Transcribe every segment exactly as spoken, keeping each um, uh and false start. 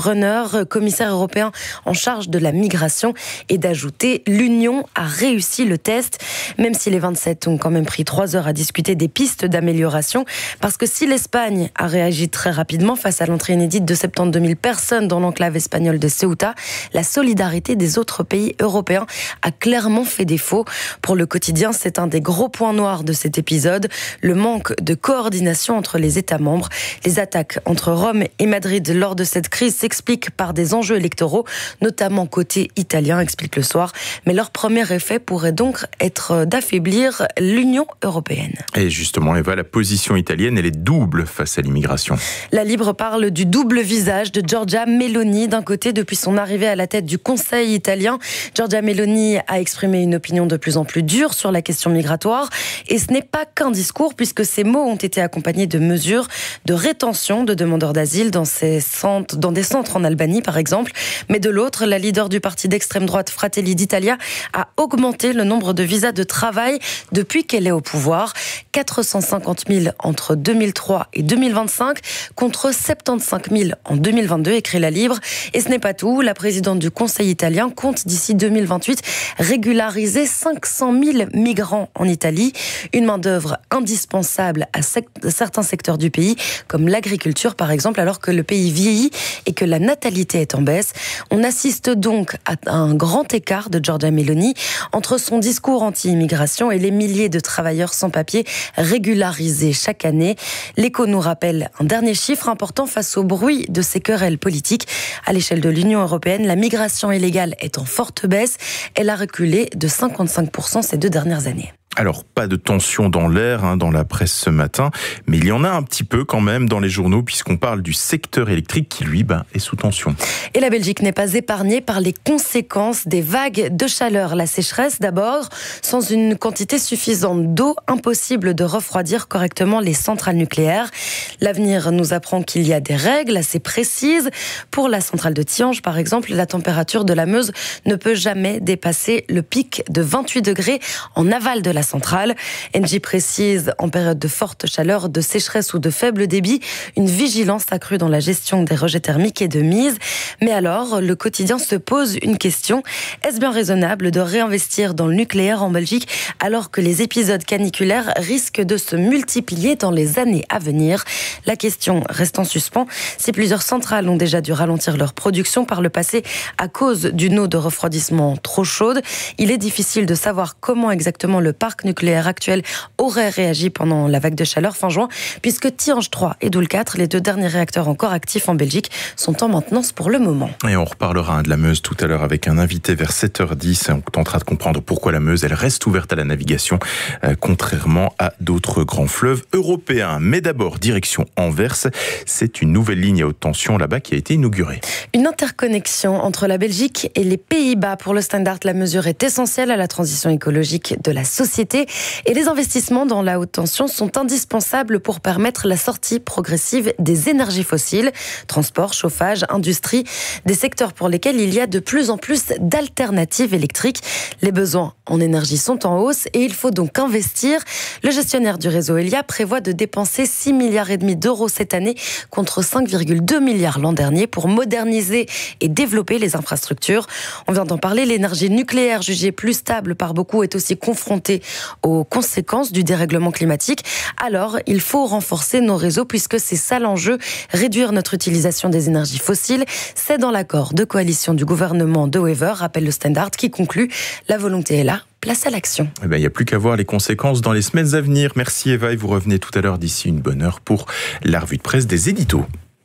Brunner, commissaire européen en charge de la migration, et d'ajouter « L'Union a réussi le test », même si les vingt-sept ont quand même pris trois heures à discuter des pistes d'amélioration, parce que si l'Espagne a réagi très rapidement face à l'entrée inédite de soixante-douze mille personnes dans l'enclave espagnole de Ceuta, la solidarité des autres pays européens a clairement fait défaut. Pour le quotidien, c'est un des gros points noirs de cet épisode, le manque de coordination entre les États membres. Les attaques entre Rome et Madrid lors de cette crise s'expliquent par des enjeux électoraux, notamment côté italien, explique Le Soir. Mais leur premier effet pourrait donc être d'affaiblir l'Union européenne. Et justement, Eva, la position italienne, elle est double face à l'immigration. La Libre parle du double visage de Giorgia Meloni. D'un côté, depuis son arrivée à la tête du Conseil italien, Giorgia Meloni a exprimé une opinion de plus en plus dure sur la question migratoire. Et ce n'est pas qu'un discours, puisque ces mots ont été accompagnés de mesures de rétention de demandeurs d'asile dans, ces centres, dans des centres en Albanie, par exemple. Mais de l'autre, la leader du parti d'extrême droite Fratelli d'Italia a augmenté le nombre de visas de travail depuis qu'elle est au pouvoir. quatre cent cinquante mille entre deux mille trois et deux mille vingt-cinq, contre soixante-quinze mille en deux mille vingt-deux, écrit La Libre. Et ce n'est pas tout. La présidente du Conseil italien compte d'ici deux mille vingt-huit régulariser cinq cent mille migrants en Italie. Une main-d'œuvre indispensable à certains secteurs du pays, comme l'agriculture par exemple, alors que le pays vieillit et que la natalité est en baisse. On assiste donc à un grand écart de Giorgia Meloni entre son discours anti-immigration et les milliers de travailleurs sans papier régularisés chaque année. L'Écho nous rappelle un dernier chiffre important face au bruit de ces querelles politiques. À l'échelle de l'Union européenne, la migration illégale est en forte baisse. Elle a reculé de cinquante-cinq pour cent ces deux dernières années. Alors, pas de tension dans l'air, hein, dans la presse ce matin, mais il y en a un petit peu quand même dans les journaux, puisqu'on parle du secteur électrique qui, lui, ben, est sous tension. Et la Belgique n'est pas épargnée par les conséquences des vagues de chaleur. La sécheresse, d'abord, sans une quantité suffisante d'eau, impossible de refroidir correctement les centrales nucléaires. L'avenir nous apprend qu'il y a des règles assez précises. Pour la centrale de Tihange, par exemple, la température de la Meuse ne peut jamais dépasser le pic de vingt-huit degrés en aval de la centrale. Engie précise, en période de forte chaleur, de sécheresse ou de faible débit, une vigilance accrue dans la gestion des rejets thermiques est de mise. Mais alors, le quotidien se pose une question. Est-ce bien raisonnable de réinvestir dans le nucléaire en Belgique alors que les épisodes caniculaires risquent de se multiplier dans les années à venir? La question reste en suspens. Si plusieurs centrales ont déjà dû ralentir leur production par le passé à cause d'une eau de refroidissement trop chaude, il est difficile de savoir comment exactement le parc nucléaire actuel aurait réagi pendant la vague de chaleur fin juin, puisque Tihange trois et Doel quatre, les deux derniers réacteurs encore actifs en Belgique, sont en maintenance pour le moment. Et on reparlera de la Meuse tout à l'heure avec un invité vers sept heures dix. On tentera de comprendre pourquoi la Meuse, elle reste ouverte à la navigation, euh, contrairement à d'autres grands fleuves européens. Mais d'abord, direction Anvers. C'est une nouvelle ligne à haute tension là-bas qui a été inaugurée. Une interconnexion entre la Belgique et les Pays-Bas. Pour le Standard, la mesure est essentielle à la transition écologique de la société. Et les investissements dans la haute tension sont indispensables pour permettre la sortie progressive des énergies fossiles, transport, chauffage, industrie, des secteurs pour lesquels il y a de plus en plus d'alternatives électriques. Les besoins en énergie sont en hausse et il faut donc investir. Le gestionnaire du réseau Elia prévoit de dépenser six milliards et demi d'euros cette année contre cinq virgule deux milliards l'an dernier pour moderniser et développer les infrastructures. On vient d'en parler, l'énergie nucléaire jugée plus stable par beaucoup est aussi confrontée aux conséquences du dérèglement climatique. Alors, il faut renforcer nos réseaux puisque c'est ça l'enjeu, réduire notre utilisation des énergies fossiles. C'est dans l'accord de coalition du gouvernement de Wever, rappelle le Standard, qui conclut « La volonté est là, place à l'action ». Eh ben, il n'y a plus qu'à voir les conséquences dans les semaines à venir. Merci Eva et vous revenez tout à l'heure d'ici une bonne heure pour la revue de presse des éditos.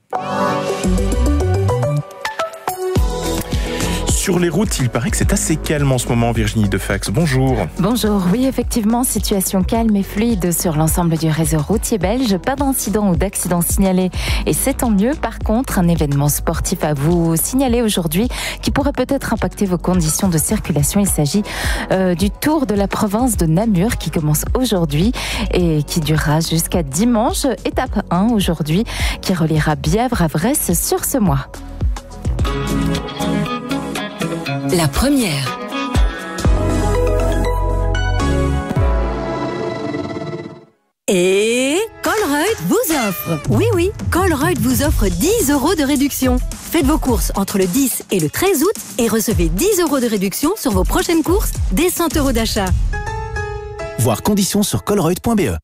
Sur les routes, il paraît que c'est assez calme en ce moment, Virginie Defax. Bonjour. Bonjour. Oui, effectivement, situation calme et fluide sur l'ensemble du réseau routier belge. Pas d'incidents ou d'accidents signalés et c'est tant mieux. Par contre, un événement sportif à vous signaler aujourd'hui qui pourrait peut-être impacter vos conditions de circulation. Il s'agit euh, du Tour de la province de Namur qui commence aujourd'hui et qui durera jusqu'à dimanche. Étape un aujourd'hui qui reliera Bièvre à Vresse sur ce mois. La première. Et Colruyt vous offre, oui oui, Colruyt vous offre dix euros de réduction. Faites vos courses entre le dix et le treize août et recevez dix euros de réduction sur vos prochaines courses dès cent euros d'achat. Voir conditions sur colruyt point b e.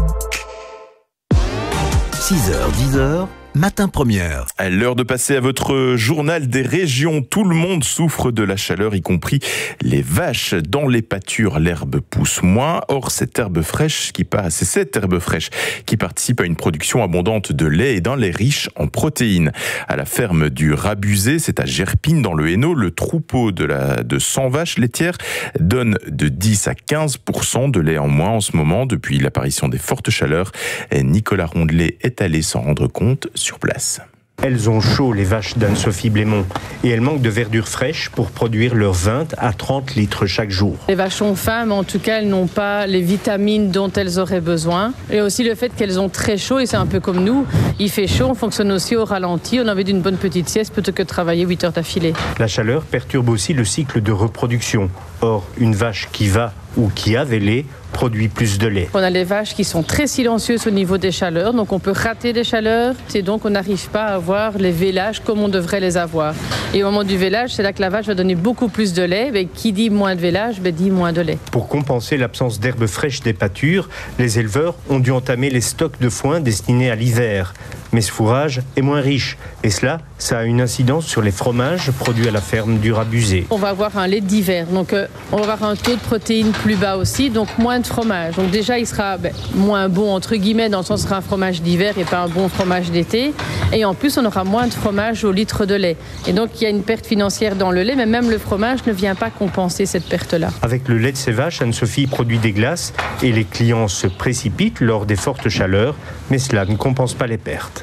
six heures, dix heures, matin première. À l'heure de passer à votre journal des régions, tout le monde souffre de la chaleur, y compris les vaches. Dans les pâtures, l'herbe pousse moins. Or, cette herbe fraîche qui part, c'est cette herbe fraîche qui participe à une production abondante de lait et d'un lait riche en protéines. À la ferme du Rabusé, c'est à Gerpine, dans le Hainaut, le troupeau de, la, de cent vaches laitières donne de dix à quinze pour cent de lait en moins en ce moment, depuis l'apparition des fortes chaleurs. Et Nicolas Rondelet est allé s'en rendre compte sur place. Elles ont chaud, les vaches d'Anne-Sophie Blémont, et elles manquent de verdure fraîche pour produire leurs vingt à trente litres chaque jour. Les vaches ont faim, mais en tout cas, elles n'ont pas les vitamines dont elles auraient besoin. Et aussi le fait qu'elles ont très chaud, et c'est un peu comme nous, il fait chaud, on fonctionne aussi au ralenti, on a envie d'une bonne petite sieste plutôt que de travailler huit heures d'affilée. La chaleur perturbe aussi le cycle de reproduction. Or, une vache qui va ou qui a des laits produit plus de lait. On a les vaches qui sont très silencieuses au niveau des chaleurs, donc on peut rater des chaleurs, et donc on n'arrive pas à avoir les vélages comme on devrait les avoir. Et au moment du vélage, c'est là que la vache va donner beaucoup plus de lait, mais qui dit moins de vélage, ben dit moins de lait. Pour compenser l'absence d'herbe fraîche des pâtures, les éleveurs ont dû entamer les stocks de foin destinés à l'hiver. Mais ce fourrage est moins riche, et cela, ça a une incidence sur les fromages produits à la ferme du Rabusé. On va avoir un lait d'hiver, donc euh, on va avoir un taux de protéines plus bas aussi, donc moins de fromage. Donc déjà, il sera ben, moins bon, entre guillemets, dans le sens où ce sera un fromage d'hiver et pas un bon fromage d'été. Et en plus, on aura moins de fromage au litre de lait. Et donc, il y a une perte financière dans le lait, mais même le fromage ne vient pas compenser cette perte-là. Avec le lait de ces vaches, Anne-Sophie produit des glaces et les clients se précipitent lors des fortes chaleurs, mais cela ne compense pas les pertes.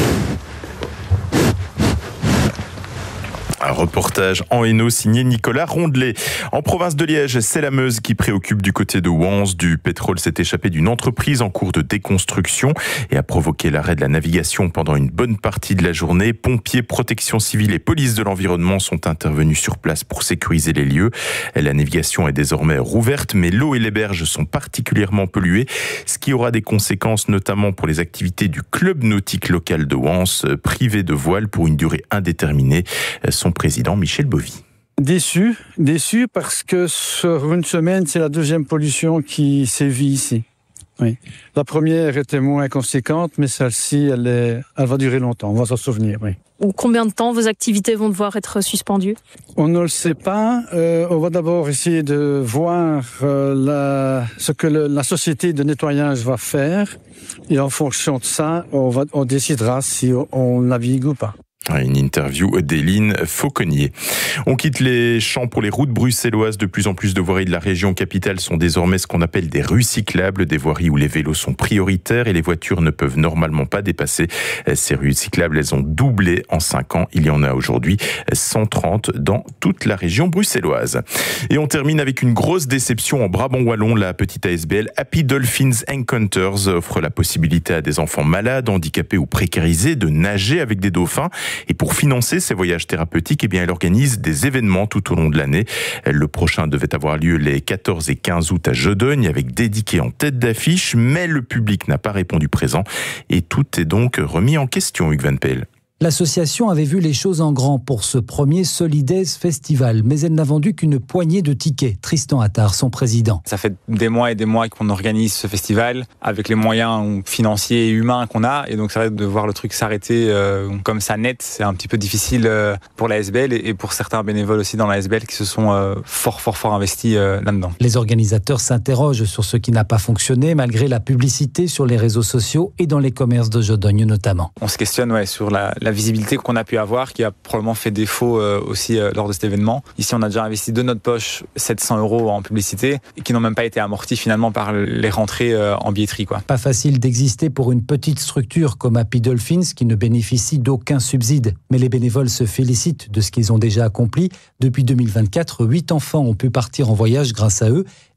Un reportage en Hainaut signé Nicolas Rondelet. En province de Liège, c'est la Meuse qui préoccupe du côté de Wans. Du pétrole s'est échappé d'une entreprise en cours de déconstruction et a provoqué l'arrêt de la navigation pendant une bonne partie de la journée. Pompiers, protection civile et police de l'environnement sont intervenus sur place pour sécuriser les lieux. La navigation est désormais rouverte, mais l'eau et les berges sont particulièrement polluées, ce qui aura des conséquences notamment pour les activités du club nautique local de Wans, privé de voile pour une durée indéterminée. Son président Michel Bovy. Déçu, déçu parce que sur une semaine, c'est la deuxième pollution qui sévit ici. Oui. La première était moins conséquente, mais celle-ci, elle, est, elle va durer longtemps, on va s'en souvenir. Oui. Combien de temps vos activités vont devoir être suspendues ? On ne le sait pas. Euh, on va d'abord essayer de voir euh, la, ce que le, la société de nettoyage va faire. Et en fonction de ça, on, va, on décidera si on, on navigue ou pas. Une interview d'Éline Fauconnier. On quitte les champs pour les routes bruxelloises. De plus en plus de voiries de la région capitale sont désormais ce qu'on appelle des rues cyclables, des voiries où les vélos sont prioritaires et les voitures ne peuvent normalement pas dépasser. Ces rues cyclables, elles ont doublé en cinq ans. Il y en a aujourd'hui cent trente dans toute la région bruxelloise. Et on termine avec une grosse déception en Brabant-Wallon. La petite A S B L Happy Dolphins Encounters offre la possibilité à des enfants malades, handicapés ou précarisés de nager avec des dauphins. Et pour financer ces voyages thérapeutiques, eh bien, elle organise des événements tout au long de l'année. Le prochain devait avoir lieu les quatorze et quinze août à Jodogne avec Dédiqué en tête d'affiche, mais le public n'a pas répondu présent et tout est donc remis en question, Hugues Van Peel. L'association avait vu les choses en grand pour ce premier Solidays Festival, mais elle n'a vendu qu'une poignée de tickets. Tristan Attard, son président. Ça fait des mois et des mois qu'on organise ce festival avec les moyens financiers et humains qu'on a, et donc c'est vrai de voir le truc s'arrêter euh, comme ça net, c'est un petit peu difficile euh, pour la A S B L et pour certains bénévoles aussi dans la A S B L qui se sont euh, fort fort fort investis euh, là-dedans. Les organisateurs s'interrogent sur ce qui n'a pas fonctionné malgré la publicité sur les réseaux sociaux et dans les commerces de Jodogne notamment. On se questionne ouais, sur la, la visibilité qu'on a pu avoir, qui a probablement fait défaut euh, aussi euh, lors de cet événement. Ici, on a déjà investi de notre poche sept cents euros en publicité, et qui n'ont même pas été amortis finalement par les rentrées euh, en billetterie, quoi. Pas facile d'exister pour une petite structure comme Happy Dolphins qui ne bénéficie d'aucun subside. Mais les bénévoles se félicitent de ce qu'ils ont déjà accompli. Depuis deux mille vingt-quatre, huit enfants ont pu partir en voyage grâce à eux.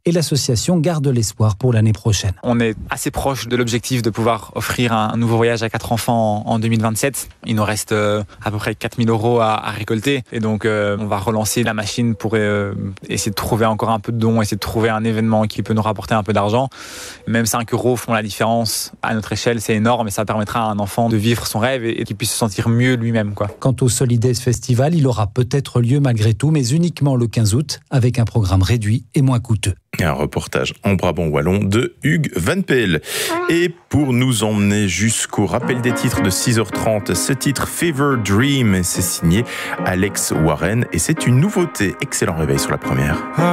et l'association garde l'espoir pour l'année prochaine. On est assez proche de l'objectif de pouvoir offrir un nouveau voyage à quatre enfants en deux mille vingt-sept. Il nous reste euh, à peu près quatre mille euros à, à récolter et donc euh, on va relancer la machine pour euh, essayer de trouver encore un peu de dons, essayer de trouver un événement qui peut nous rapporter un peu d'argent. Même cinq euros font la différence à notre échelle, c'est énorme et ça permettra à un enfant de vivre son rêve et, et qu'il puisse se sentir mieux lui-même, quoi. Quant au Solidays Festival, il aura peut-être lieu malgré tout, mais uniquement le quinze août, avec un programme réduit et moins coûteux. Un reportage en Brabant wallon de Hugues Van Peel. Et pour nous emmener jusqu'au rappel des titres de six heures trente, ce titre Fever Dream, c'est signé Alex Warren et c'est une nouveauté. Excellent réveil sur la première.